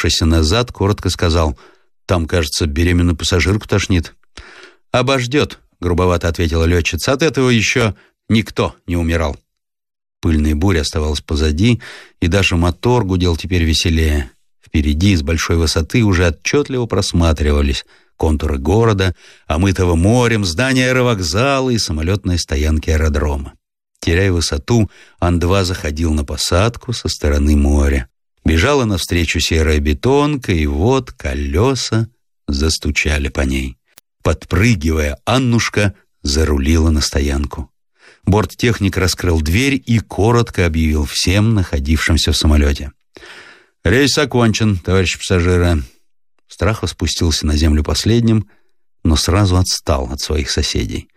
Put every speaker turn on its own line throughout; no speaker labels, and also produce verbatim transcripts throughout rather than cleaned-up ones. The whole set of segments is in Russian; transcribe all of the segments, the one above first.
откинувшись назад, коротко сказал: «Там, кажется, беременную пассажирку тошнит». «Обождет», — грубовато ответила летчица. «От этого еще никто не умирал». Пыльная буря оставалась позади, и даже мотор гудел теперь веселее. Впереди, с большой высоты, уже отчетливо просматривались контуры города, омытого морем, здания аэровокзала и самолетной стоянки аэродрома. Теряя высоту, Ан два заходил на посадку со стороны моря. Бежала навстречу серая бетонка, и вот колеса застучали по ней. Подпрыгивая, Аннушка зарулила на стоянку. Борттехник раскрыл дверь и коротко объявил всем находившимся в самолете: «Рейс окончен, товарищи пассажиры». Страхов спустился на землю последним, но сразу отстал от своих соседей.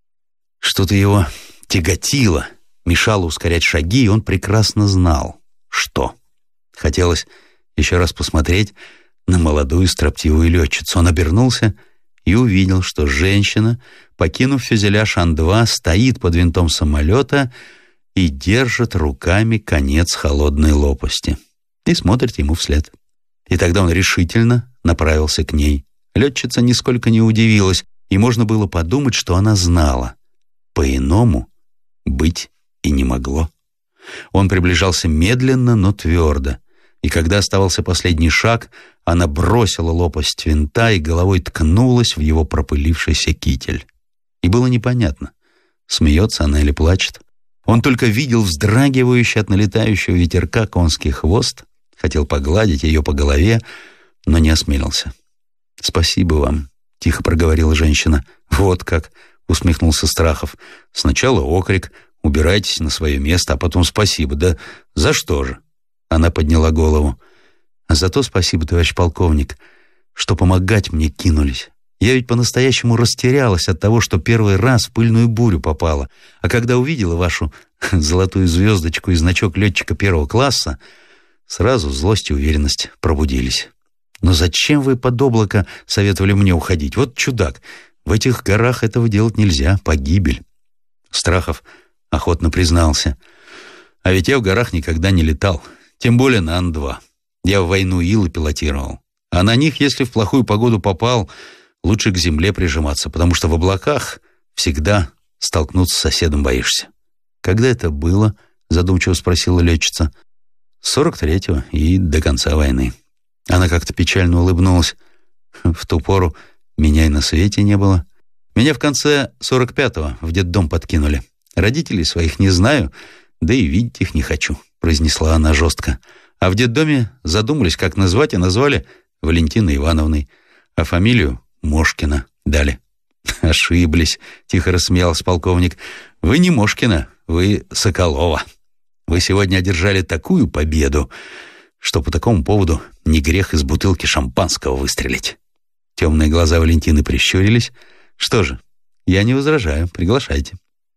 Что-то его тяготило, мешало ускорять шаги, и он прекрасно знал, что. Хотелось еще раз посмотреть на молодую строптивую летчицу. Он обернулся и увидел, что женщина, покинув фюзеляж Ан два, стоит под винтом самолета и держит руками конец холодной лопасти и смотрит ему вслед. И тогда он решительно направился к ней. Летчица нисколько не удивилась, и можно было подумать, что она знала. По-иному быть и не могло. Он приближался медленно, но твердо, и когда оставался последний шаг, она бросила лопасть винта и головой ткнулась в его пропылившийся китель. И было непонятно, смеется она или плачет. Он только видел вздрагивающий от налетающего ветерка конский хвост, хотел погладить ее по голове, но не осмелился. «Спасибо вам», — тихо проговорила женщина. «Вот как», — усмехнулся Страхов. «Сначала окрик, убирайтесь на свое место, а потом спасибо. Да за что же?» Она подняла голову. «А зато спасибо, товарищ полковник, что помогать мне кинулись. Я ведь по-настоящему растерялась от того, что первый раз в пыльную бурю попала. А когда увидела вашу золотую звездочку и значок летчика первого класса, сразу злость и уверенность пробудились. Но зачем вы под облако советовали мне уходить? Вот чудак. В этих горах этого делать нельзя. Погибель». Страхов охотно признался: «А ведь я в горах никогда не летал, тем более на Ан два. Я в войну Илы пилотировал. А на них, если в плохую погоду попал, лучше к земле прижиматься, потому что в облаках всегда столкнуться с соседом боишься». «Когда это было?» — задумчиво спросила летчица. сорок третьего и до конца войны». Она как-то печально улыбнулась. «В ту пору меня и на свете не было. Меня в конце сорок пятого в детдом подкинули. Родителей своих не знаю, да и видеть их не хочу», — произнесла она жестко. «А в детдоме задумались, как назвать, и назвали Валентиной Ивановной, а фамилию Мошкина дали». «Ошиблись», — тихо рассмеялся полковник. «Вы не Мошкина, вы Соколова. Вы сегодня одержали такую победу, что по такому поводу не грех из бутылки шампанского выстрелить». Темные глаза Валентины прищурились. «Что же, я не возражаю, приглашайте».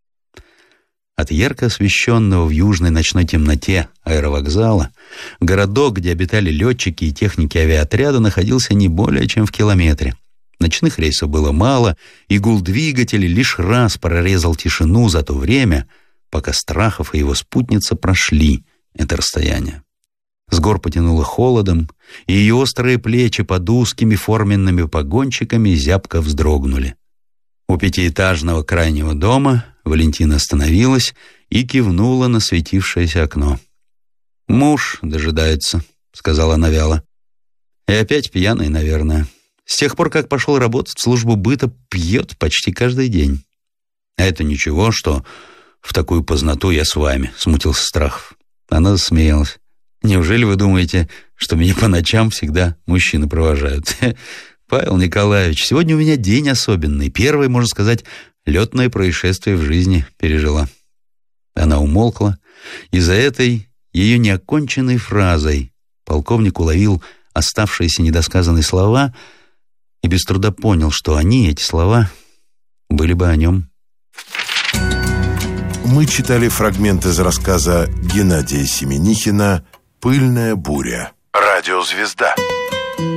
От ярко освещенного в южной ночной темноте аэровокзала городок, где обитали летчики и техники авиаотряда, находился не более чем в километре. Ночных рейсов было мало, и гул двигателей лишь раз прорезал тишину за то время, пока Страхов и его спутница прошли это расстояние. С гор потянуло холодом, и ее острые плечи под узкими форменными погончиками зябко вздрогнули. У пятиэтажного крайнего дома Валентина остановилась и кивнула на светившееся окно. «Муж дожидается», — сказала она вяло. «И опять пьяный, наверное. С тех пор, как пошел работать в службу быта, пьет почти каждый день». «А это ничего, что в такую поздноту я с вами», — смутился Страхов. Она засмеялась. «Неужели вы думаете, что меня по ночам всегда мужчины провожают? Павел Николаевич, сегодня у меня день особенный. Первое, можно сказать, летное происшествие в жизни пережила». Она умолкла, и за этой ее неоконченной фразой полковник уловил оставшиеся недосказанные слова и без труда понял, что они, эти слова, были бы о нем.
Мы читали фрагмент из рассказа Геннадия Семенихина «Пыльная буря». Радиозвезда.